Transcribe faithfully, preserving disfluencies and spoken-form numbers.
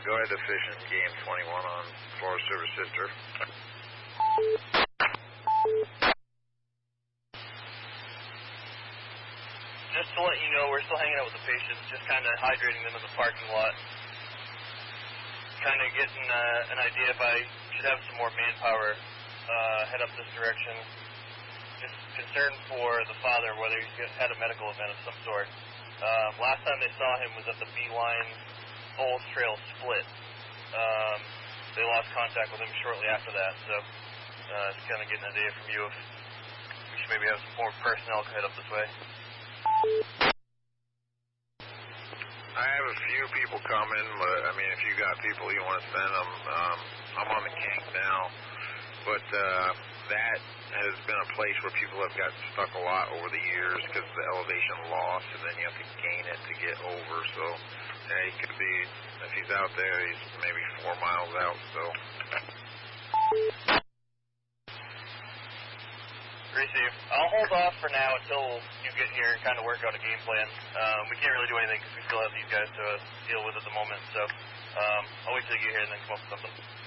Go ahead, Efficient, game twenty-one on Forest Service Sister. Just to let you know, we're still hanging out with the patients, just kind of hydrating them in the parking lot. Kind of getting uh, an idea if I should have some more manpower uh, head up this direction. Just concerned for the father, whether he's had a medical event of some sort. Um, last time they saw him was at the Beeline Falls Trail split. Um, they lost contact with him shortly after that, so uh, just kind of getting an idea from you if we should maybe have some more personnel head up this way. I have a few people coming, but I mean, if you got people you want to send them, um, I'm on the Kank now, but uh, that has been a place where people have gotten stuck a lot over the years because of the elevation loss, and then you have to gain it to get over. So, yeah, he could be, if he's out there, he's maybe four miles out. So, Receive. I'll hold off for now until you get here and kind of work out a game plan. Um, we can't really do anything because we still have these guys to deal with at the moment. So, um, I'll wait till you get here and then come up with something.